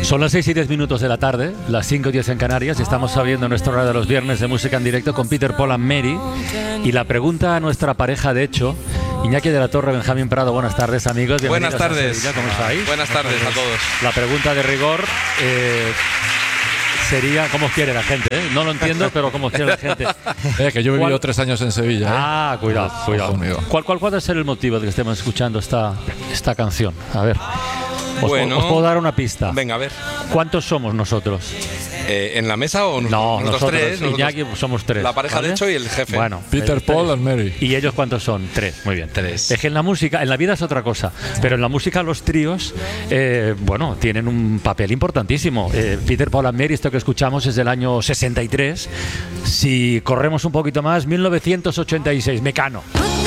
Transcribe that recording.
Son las 6:10 de la tarde, las 5:10 en Canarias, y estamos abriendo nuestra hora de los viernes de música en directo con Peter, Paul and Mary. Y la pregunta a nuestra pareja, de hecho, Iñaki de la Torre, Benjamín Prado, buenas tardes, amigos. Buenas tardes. Sevilla, ¿cómo estáis? Buenas tardes a todos. La pregunta de rigor sería, ¿cómo quiere la gente? No lo entiendo, pero ¿cómo quiere la gente? Que yo he vivido 3 años en Sevilla. Cuidado. ¿Cuál puede ser el motivo de que estemos escuchando esta canción? A ver. Os puedo dar una pista. Venga, a ver. ¿Cuántos somos nosotros? ¿En la mesa o nosotros tres? Iñaki, somos 3. La pareja, ¿vale? De hecho, y el jefe. Bueno, Peter, Paul and Mary. ¿Y ellos cuántos son? 3. Muy bien. 3. Es que en la música, en la vida es otra cosa, pero en la música los tríos, tienen un papel importantísimo. Peter, Paul and Mary, esto que escuchamos es del año 63. Si corremos un poquito más, 1986, Mecano.